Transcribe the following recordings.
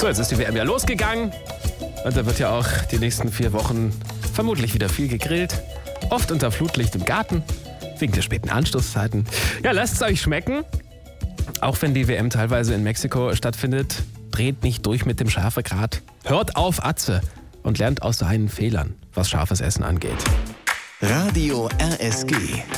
So, jetzt ist die WM ja losgegangen. Und da wird ja auch die nächsten 4 Wochen vermutlich wieder viel gegrillt. Oft unter Flutlicht im Garten, wegen der späten Anstoßzeiten. Ja, lasst es euch schmecken. Auch wenn die WM teilweise in Mexiko stattfindet, dreht nicht durch mit dem Schärfegrad. Hört auf Atze und lernt aus seinen Fehlern, was scharfes Essen angeht. Radio RSG.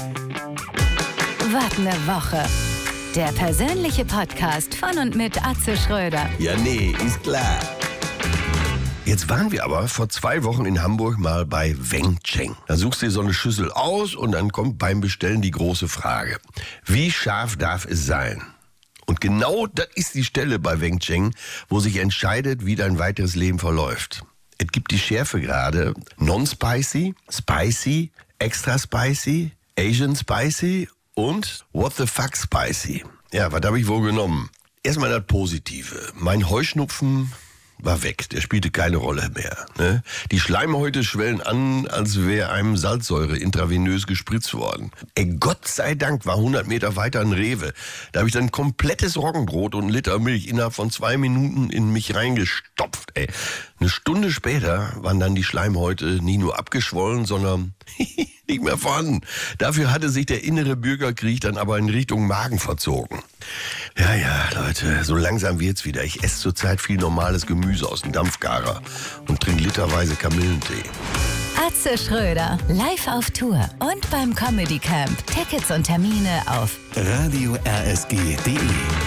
Was ne Woche. Der persönliche Podcast von und mit Atze Schröder. Ja, nee, ist klar. Jetzt waren wir aber vor 2 Wochen in Hamburg mal bei Weng Cheng. Da suchst du dir so eine Schüssel aus und dann kommt beim Bestellen die große Frage. Wie scharf darf es sein? Und genau das ist die Stelle bei Weng Cheng, wo sich entscheidet, wie dein weiteres Leben verläuft. Es gibt die Schärfegrade Non-Spicy, Spicy, Extra Spicy, Asian Spicy und What the fuck Spicy. Ja, was habe ich wohl genommen? Erstmal das Positive. Mein Heuschnupfen war weg, der spielte keine Rolle mehr. Ne? Die Schleimhäute schwellen an, als wäre einem Salzsäure intravenös gespritzt worden. Ey, Gott sei Dank war 100 Meter weiter ein Rewe. Da habe ich dann ein komplettes Roggenbrot und 1 Liter Milch innerhalb von 2 Minuten in mich reingestopft. Ey. 1 Stunde später waren dann die Schleimhäute nicht nur abgeschwollen, sondern nicht mehr vorhanden. Dafür hatte sich der innere Bürgerkrieg dann aber in Richtung Magen verzogen. Ja, Leute, so langsam wird's wieder. Ich esse zurzeit viel normales Gemüse aus dem Dampfgarer und trinke literweise Kamillentee. Atze Schröder, live auf Tour und beim Comedy Camp. Tickets und Termine auf Radio RSG.de